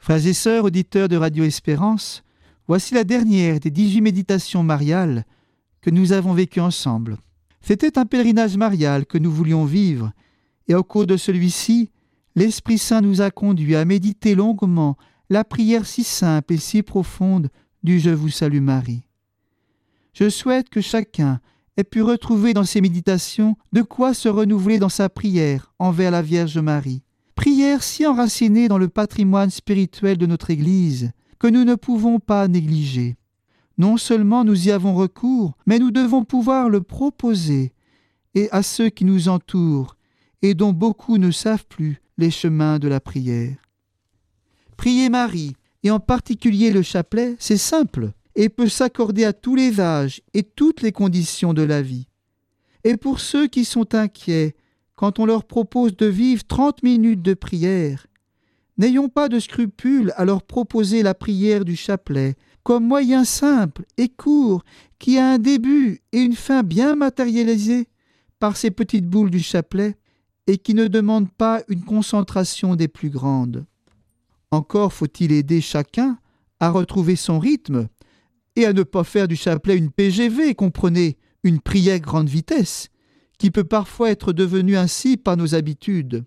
Frères et sœurs, auditeurs de Radio Espérance, voici la dernière des 18 méditations mariales que nous avons vécues ensemble. C'était un pèlerinage marial que nous voulions vivre, et au cours de celui-ci, l'Esprit Saint nous a conduits à méditer longuement la prière si simple et si profonde du « Je vous salue Marie ». Je souhaite que chacun ait pu retrouver dans ses méditations de quoi se renouveler dans sa prière envers la Vierge Marie. Prière si enracinée dans le patrimoine spirituel de notre Église que nous ne pouvons pas négliger. Non seulement nous y avons recours, mais nous devons pouvoir le proposer et à ceux qui nous entourent et dont beaucoup ne savent plus les chemins de la prière. Prier Marie, et en particulier le chapelet, c'est simple et peut s'accorder à tous les âges et toutes les conditions de la vie. Et pour ceux qui sont inquiets, quand on leur propose de vivre 30 minutes de prière, n'ayons pas de scrupule à leur proposer la prière du chapelet comme moyen simple et court qui a un début et une fin bien matérialisés par ces petites boules du chapelet et qui ne demande pas une concentration des plus grandes. Encore faut-il aider chacun à retrouver son rythme et à ne pas faire du chapelet une PGV, comprenez, une prière grande vitesse, qui peut parfois être devenue ainsi par nos habitudes.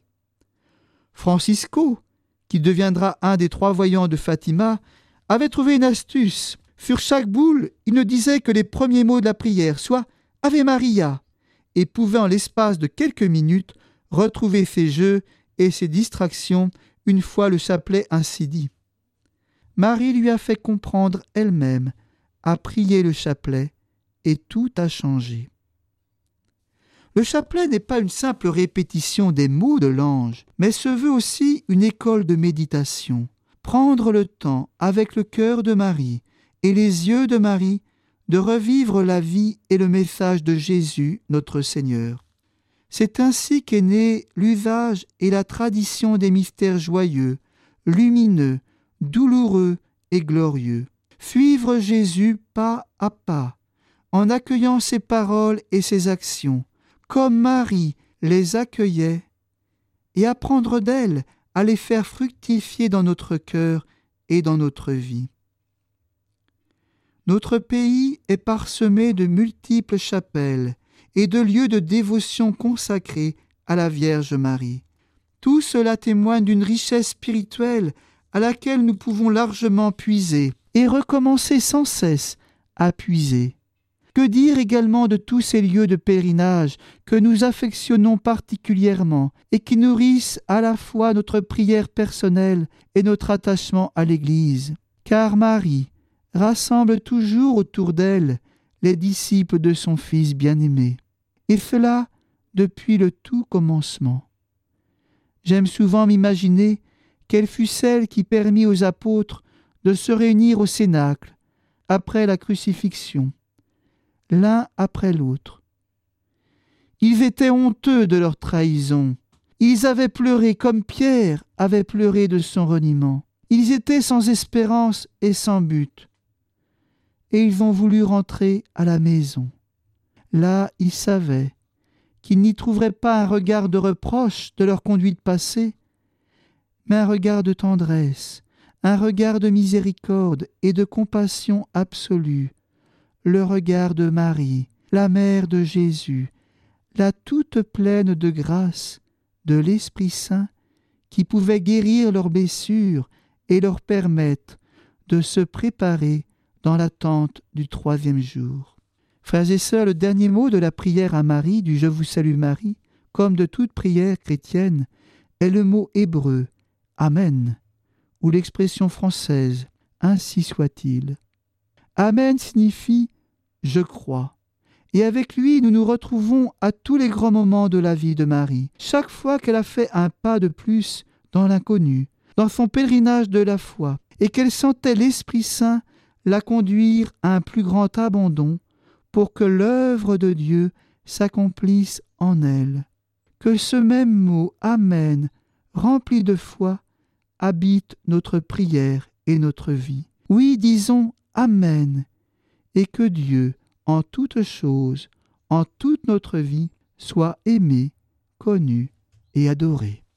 Francisco, qui deviendra un des 3 voyants de Fatima, avait trouvé une astuce. Sur chaque boule, il ne disait que les premiers mots de la prière, soit « Ave Maria », et pouvait en l'espace de quelques minutes retrouver ses jeux et ses distractions une fois le chapelet ainsi dit. Marie lui a fait comprendre elle-même, a prié le chapelet, et tout a changé. Le chapelet n'est pas une simple répétition des mots de l'ange, mais se veut aussi une école de méditation. Prendre le temps, avec le cœur de Marie et les yeux de Marie, de revivre la vie et le message de Jésus, notre Seigneur. C'est ainsi qu'est né l'usage et la tradition des mystères joyeux, lumineux, douloureux et glorieux. Suivre Jésus pas à pas, en accueillant ses paroles et ses actions, comme Marie les accueillait, et apprendre d'elle à les faire fructifier dans notre cœur et dans notre vie. Notre pays est parsemé de multiples chapelles et de lieux de dévotion consacrés à la Vierge Marie. Tout cela témoigne d'une richesse spirituelle à laquelle nous pouvons largement puiser et recommencer sans cesse à puiser. Que dire également de tous ces lieux de pèlerinage que nous affectionnons particulièrement et qui nourrissent à la fois notre prière personnelle et notre attachement à l'Église. Car Marie rassemble toujours autour d'elle les disciples de son Fils bien-aimé, et cela depuis le tout commencement. J'aime souvent m'imaginer quelle fut celle qui permit aux apôtres de se réunir au Cénacle après la crucifixion, l'un après l'autre. Ils étaient honteux de leur trahison. Ils avaient pleuré comme Pierre avait pleuré de son reniement. Ils étaient sans espérance et sans but. Et ils ont voulu rentrer à la maison. Là, ils savaient qu'ils n'y trouveraient pas un regard de reproche de leur conduite passée, mais un regard de tendresse, un regard de miséricorde et de compassion absolue, le regard de Marie, la mère de Jésus, la toute pleine de grâce de l'Esprit Saint qui pouvait guérir leurs blessures et leur permettre de se préparer dans l'attente du 3e jour. Frères et sœurs, le dernier mot de la prière à Marie, du « Je vous salue Marie », comme de toute prière chrétienne, est le mot hébreu « Amen » ou l'expression française « Ainsi soit-il ». Amen signifie « Je crois ». Et avec lui, nous nous retrouvons à tous les grands moments de la vie de Marie. Chaque fois qu'elle a fait un pas de plus dans l'inconnu, dans son pèlerinage de la foi, et qu'elle sentait l'Esprit Saint la conduire à un plus grand abandon pour que l'œuvre de Dieu s'accomplisse en elle. Que ce même mot « Amen » rempli de foi habite notre prière et notre vie. Oui, disons « Amen » et que Dieu, en toutes choses, en toute notre vie, soit aimé, connu et adoré.